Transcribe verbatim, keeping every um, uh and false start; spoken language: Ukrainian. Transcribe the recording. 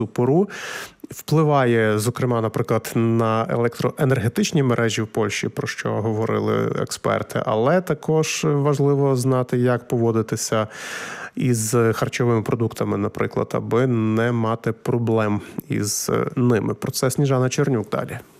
пору. Впливає, зокрема, наприклад, на електроенергетичні мережі в Польщі, про що говорили експерти, але також важливо знати, як поводитися із харчовими продуктами, наприклад, аби не мати проблем із ними. Про це Сніжана Чернюк далі.